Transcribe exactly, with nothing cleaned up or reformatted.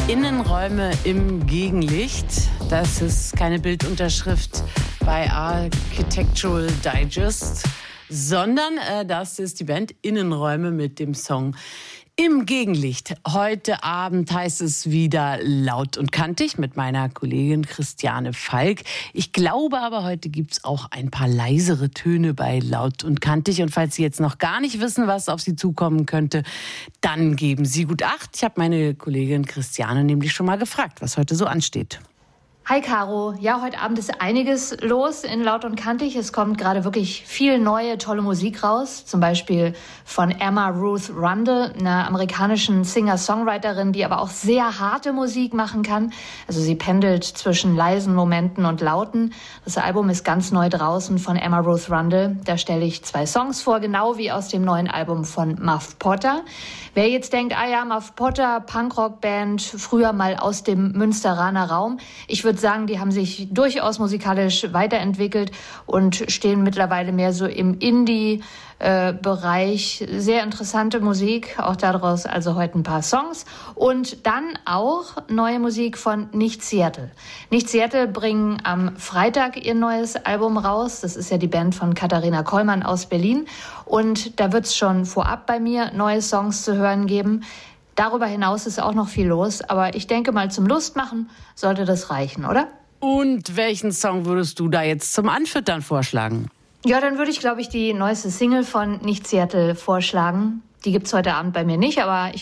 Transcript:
Innenräume im Gegenlicht. Das ist keine Bildunterschrift bei Architectural Digest, sondern äh, das ist die Band Innenräume mit dem Song Im Gegenlicht. Heute Abend heißt es wieder laut und kantig mit meiner Kollegin Christiane Falk. Ich glaube aber, heute gibt's auch ein paar leisere Töne bei laut und kantig. Und falls Sie jetzt noch gar nicht wissen, was auf Sie zukommen könnte, dann geben Sie gut Acht. Ich habe meine Kollegin Christiane nämlich schon mal gefragt, was heute so ansteht. Hi Caro, ja, heute Abend ist einiges los in Laut und Kantig. Es kommt gerade wirklich viel neue, tolle Musik raus. Zum Beispiel von Emma Ruth Rundle, einer amerikanischen Singer-Songwriterin, die aber auch sehr harte Musik machen kann. Also sie pendelt zwischen leisen Momenten und lauten. Das Album ist ganz neu draußen von Emma Ruth Rundle. Da stelle ich zwei Songs vor, genau wie aus dem neuen Album von Muff Potter. Wer jetzt denkt, ah ja, Muff Potter, Punkrock-Band, früher mal aus dem Münsteraner Raum. Ich würde sagen, die haben sich durchaus musikalisch weiterentwickelt und stehen mittlerweile mehr so im Indie-Bereich. Sehr interessante Musik, auch daraus also heute ein paar Songs. Und dann auch neue Musik von Nicht Seattle. Nicht Seattle bringen am Freitag ihr neues Album raus. Das ist ja die Band von Katharina Kollmann aus Berlin. Und da wird es schon vorab bei mir neue Songs zu hören geben. Darüber hinaus ist auch noch viel los, aber ich denke mal, zum Lustmachen sollte das reichen, oder? Und welchen Song würdest du da jetzt zum Anfüttern vorschlagen? Ja, dann würde ich, glaube ich, die neueste Single von Nicht Seattle vorschlagen. Die gibt's heute Abend bei mir nicht, aber ich